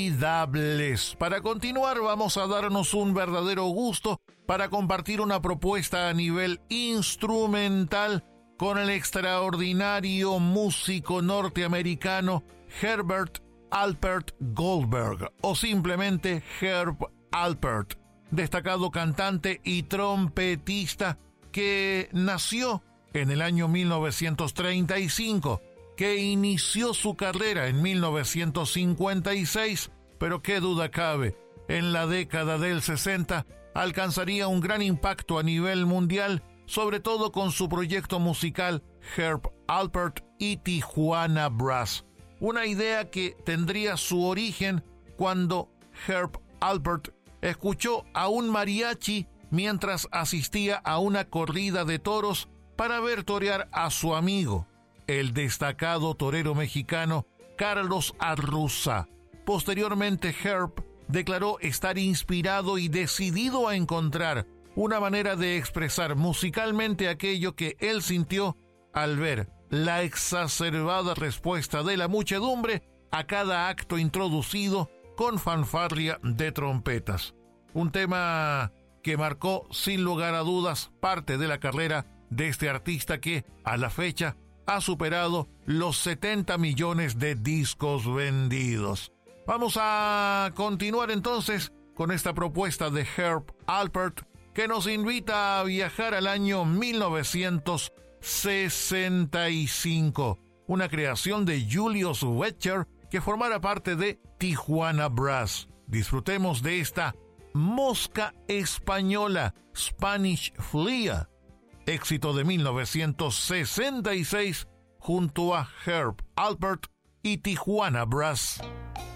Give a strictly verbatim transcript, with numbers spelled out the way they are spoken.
Formidables. Para continuar, vamos a darnos un verdadero gusto para compartir una propuesta a nivel instrumental con el extraordinario músico norteamericano Herbert Alpert Goldberg, o simplemente Herb Alpert, destacado cantante y trompetista que nació en el año mil novecientos treinta y cinco, que inició su carrera en mil novecientos cincuenta y seis, pero qué duda cabe, en la década del sesenta alcanzaría un gran impacto a nivel mundial, sobre todo con su proyecto musical Herb Alpert y Tijuana Brass, una idea que tendría su origen cuando Herb Alpert escuchó a un mariachi mientras asistía a una corrida de toros para ver torear a su amigo, el destacado torero mexicano Carlos Arruza. Posteriormente, Herb declaró estar inspirado y decidido a encontrar una manera de expresar musicalmente aquello que él sintió al ver la exacerbada respuesta de la muchedumbre a cada acto introducido con fanfarria de trompetas. Un tema que marcó sin lugar a dudas parte de la carrera de este artista que, a la fecha, ha superado los setenta millones de discos vendidos. Vamos a continuar entonces con esta propuesta de Herb Alpert que nos invita a viajar al año mil novecientos sesenta y cinco, una creación de Julius Wetscher que formará parte de Tijuana Brass. Disfrutemos de esta Mosca Española, Spanish Flea, éxito de mil novecientos sesenta y seis junto a Herb Alpert y Tijuana Brass.